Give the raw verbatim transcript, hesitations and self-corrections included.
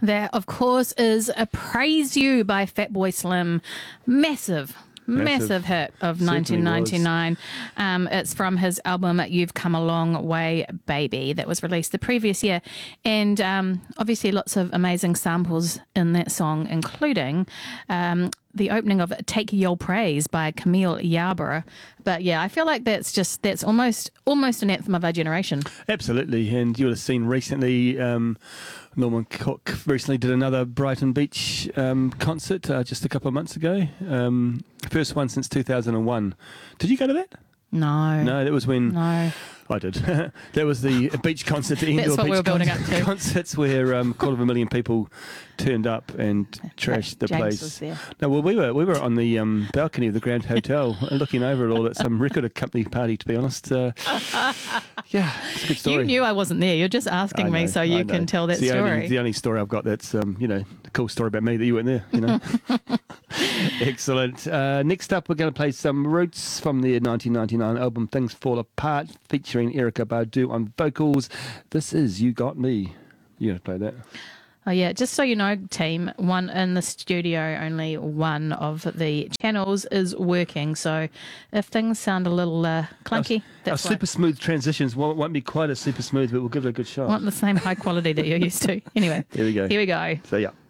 That, of course, is a Praise You by Fatboy Slim. Massive. Massive, Massive hit of Certainly nineteen ninety-nine. Um, it's from his album You've Come a Long Way, Baby, that was released the previous year. And um, obviously lots of amazing samples in that song, including um, the opening of Take Your Praise by Camille Yarborough. But yeah, I feel like that's just, that's almost almost an anthem of our generation. Absolutely. And you would have seen recently, um, Norman Cook recently did another Brighton Beach um, concert uh, just a couple of months ago. Um, first one since two thousand one. Did you go to that? No. No, that was when... No. I did. That was the beach concert, the indoor That's what beach we were building concert, up to. concerts where um, a quarter of a million people turned up and trashed the James place. was there. No, well, we were we were on the um, balcony of the Grand Hotel, looking over it all at some record company party. To be honest, uh, yeah, it's a good story. You knew I wasn't there. You're just asking I me know, so I you know. can tell that it's the story. Only, the only story I've got that's um, you know a cool story about me that you weren't there. You know. Excellent. Uh, next up, we're going to play some Roots from their nineteen ninety-nine album Things Fall Apart, featuring Erykah Badu on vocals. This is You Got Me. You're going to play that? Oh yeah, just so you know, team, one in the studio, only one of the channels is working. So if things sound a little uh, clunky, our, that's our why. super smooth transitions won't, won't be quite as super smooth, but we'll give it a good shot. Want the same high quality that you're used to. Anyway, Here we go. Here we go. So yeah.